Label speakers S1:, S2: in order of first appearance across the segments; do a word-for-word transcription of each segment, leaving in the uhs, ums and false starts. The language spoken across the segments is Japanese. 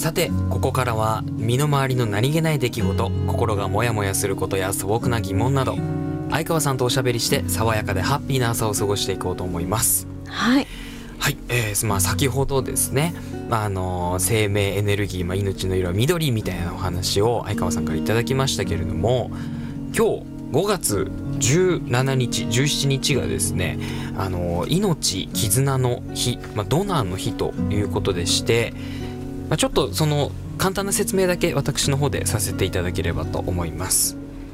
S1: さてここからは身の回りの何気ない出来事、心がモヤモヤすることや素朴な疑問など、相川さんとおしゃべりして爽やかでハッピーな朝を過ごしていこうと思います。
S2: はい
S1: はい、えーまあ、先ほどですね、あのー、生命エネルギー、まあ、命の色は緑みたいなお話を相川さんからいただきましたけれども、今日ごがつじゅうしちにちじゅうしちにちがですね、あのー、命絆の日、まあ、ドナーの日ということでして、まあ、ちょっとその簡単な説明だけ私の方でさせていただければと思います。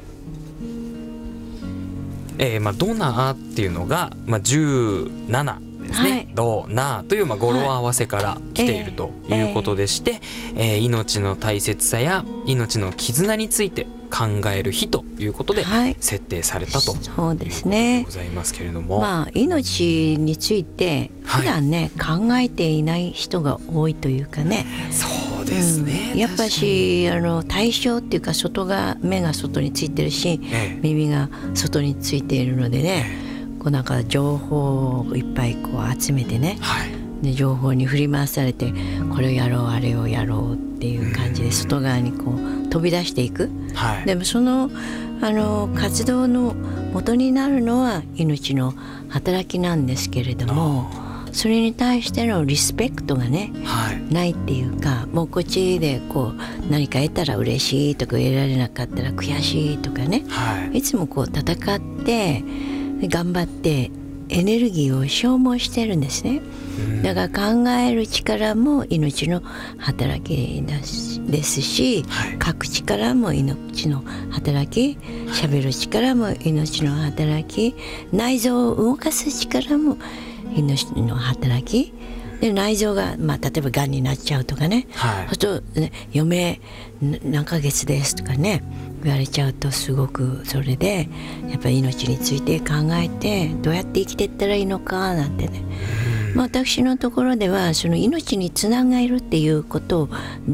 S1: えーまあ、ドナーっていうのが、まあ、じゅうななですね、はい、ドナーというまあ語呂合わせから来ているということでして、はいえーえー、命の大切さや命の絆について考える日ということで設定されたということでございますけれども、
S2: まあ、命について普段ね、はい、考えていない人が多いというかね。
S1: そうですね、
S2: うん、やっぱしあの対象っていうか外が目が外についてるし、ええ、耳が外についているのでね、ええ、こうなんか情報をいっぱいこう集めてね、はい、で情報に振り回されてこれをやろうあれをやろうっていう感じで外側にこう飛び出していく、はい、でもその、あの活動の元になるのは命の働きなんですけれども、それに対してのリスペクトがね、はい、ないっていうか、もうこっちでこう何か得たら嬉しいとか得られなかったら悔しいとかね、はい、いつもこう戦って頑張ってエネルギーを消耗してるんですね。だから考える力も命の働きですし、はい、書く力も命の働き、喋る力も命の働き、内臓を動かす力も命の働きで、内臓が、まあ、例えばがんになっちゃうとかね、はい、そうすると、ね、余命何ヶ月ですとかね言われちゃうと、すごくそれでやっぱり命について考えてどうやって生きていったらいいのかなんてね、まあ、私のところではその命につながるっていうことを